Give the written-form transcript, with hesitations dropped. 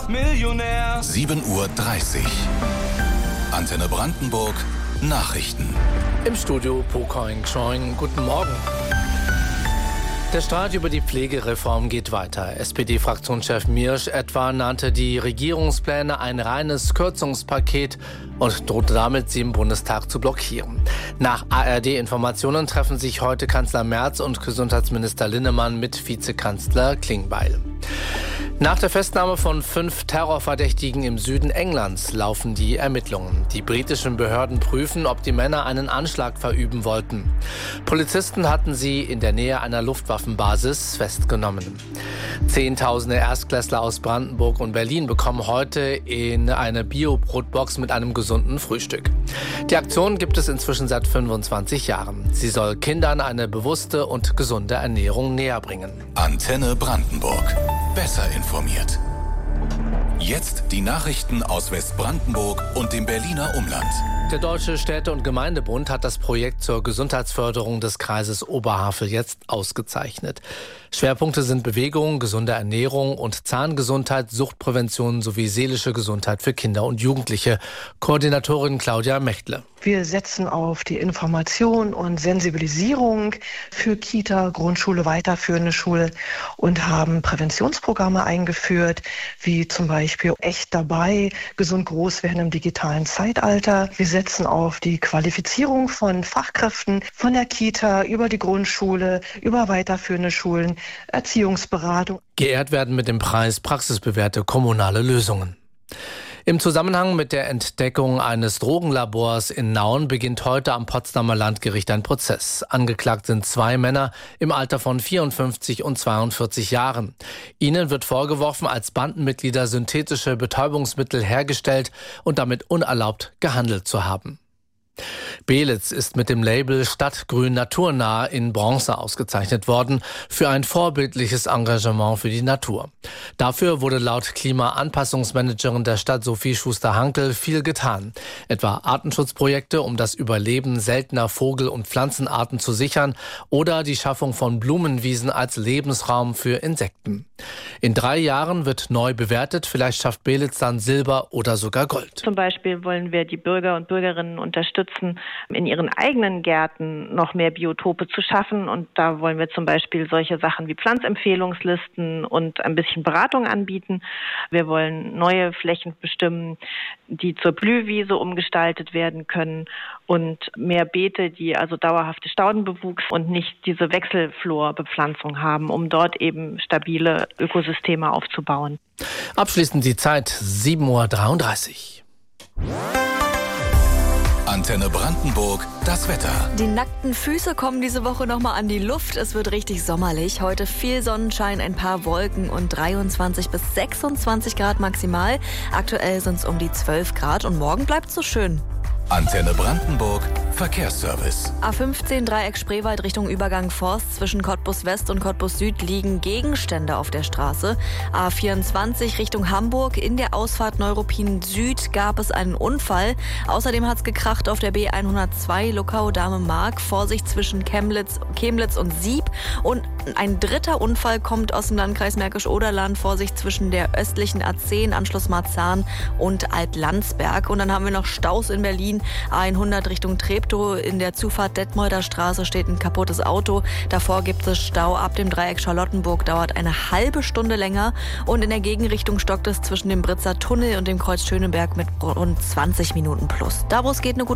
Millionär. 7:30 Uhr. Antenne Brandenburg. Nachrichten. Im Studio Po Koing-Choing. Guten Morgen. Der Streit über die Pflegereform geht weiter. SPD-Fraktionschef Miersch etwa nannte die Regierungspläne ein reines Kürzungspaket und drohte damit, sie im Bundestag zu blockieren. Nach ARD-Informationen treffen sich heute Kanzler Merz und Gesundheitsminister Linnemann mit Vizekanzler Klingbeil. Nach der Festnahme von 5 Terrorverdächtigen im Süden Englands laufen die Ermittlungen. Die britischen Behörden prüfen, ob die Männer einen Anschlag verüben wollten. Polizisten hatten sie in der Nähe einer Luftwaffenbasis festgenommen. Zehntausende Erstklässler aus Brandenburg und Berlin bekommen heute in eine Bio-Brotbox mit einem gesunden Frühstück. Die Aktion gibt es inzwischen seit 25 Jahren. Sie soll Kindern eine bewusste und gesunde Ernährung näher bringen. Antenne Brandenburg. Besser informiert. Jetzt die Nachrichten aus Westbrandenburg und dem Berliner Umland. Der Deutsche Städte- und Gemeindebund hat das Projekt zur Gesundheitsförderung des Kreises Oberhavel jetzt ausgezeichnet. Schwerpunkte sind Bewegung, gesunde Ernährung und Zahngesundheit, Suchtprävention sowie seelische Gesundheit für Kinder und Jugendliche. Koordinatorin Claudia Mechtle. Wir setzen auf die Information und Sensibilisierung für Kita, Grundschule, weiterführende Schule und haben Präventionsprogramme eingeführt, wie zum Beispiel Echt dabei, gesund groß werden im digitalen Zeitalter. Wir setzen auf die Qualifizierung von Fachkräften von der Kita über die Grundschule, über weiterführende Schulen, Erziehungsberatung. Geehrt werden mit dem Preis praxisbewährte kommunale Lösungen. Im Zusammenhang mit der Entdeckung eines Drogenlabors in Nauen beginnt heute am Potsdamer Landgericht ein Prozess. Angeklagt sind 2 Männer im Alter von 54 und 42 Jahren. Ihnen wird vorgeworfen, als Bandenmitglieder synthetische Betäubungsmittel hergestellt und damit unerlaubt gehandelt zu haben. Belitz ist mit dem Label Stadtgrün Naturnah in Bronze ausgezeichnet worden für ein vorbildliches Engagement für die Natur. Dafür wurde laut Klimaanpassungsmanagerin der Stadt Sophie Schuster-Hankel viel getan. Etwa Artenschutzprojekte, um das Überleben seltener Vogel- und Pflanzenarten zu sichern oder die Schaffung von Blumenwiesen als Lebensraum für Insekten. In 3 Jahren wird neu bewertet, vielleicht schafft Belitz dann Silber oder sogar Gold. Zum Beispiel wollen wir die Bürger und Bürgerinnen unterstützen, in ihren eigenen Gärten noch mehr Biotope zu schaffen. Und da wollen wir zum Beispiel solche Sachen wie Pflanzempfehlungslisten und ein bisschen Beratung anbieten. Wir wollen neue Flächen bestimmen, die zur Blühwiese umgestaltet werden können und mehr Beete, die also dauerhafte Staudenbewuchs und nicht diese Wechselflorbepflanzung haben, um dort eben stabile Ökosysteme aufzubauen. Abschließend die Zeit 7:33 Uhr. Antenne Brandenburg, das Wetter. Die nackten Füße kommen diese Woche nochmal an die Luft. Es wird richtig sommerlich. Heute viel Sonnenschein, ein paar Wolken und 23 bis 26 Grad maximal. Aktuell sind es um die 12 Grad und morgen bleibt es so schön. Antenne Brandenburg, Verkehrsservice. A15 Dreieck Spreewald Richtung Übergang Forst. Zwischen Cottbus West und Cottbus Süd liegen Gegenstände auf der Straße. A24 Richtung Hamburg. In der Ausfahrt Neuruppin Süd gab es einen Unfall. Außerdem hat es gekracht auf der B102 Luckau-Dahme-Mark. Vorsicht zwischen Chemnitz und Sieb. Und ein dritter Unfall kommt aus dem Landkreis Märkisch-Oderland. Vorsicht zwischen der östlichen A10 Anschluss Marzahn und Altlandsberg. Und dann haben wir noch Staus in Berlin. A100 Richtung Treptow. In der Zufahrt Detmolder Straße steht ein kaputtes Auto. Davor gibt es Stau ab dem Dreieck Charlottenburg. Dauert eine halbe Stunde länger. Und in der Gegenrichtung stockt es zwischen dem Britzer Tunnel und dem Kreuz Schöneberg mit rund 20 Minuten plus. Da, wo es geht, eine gute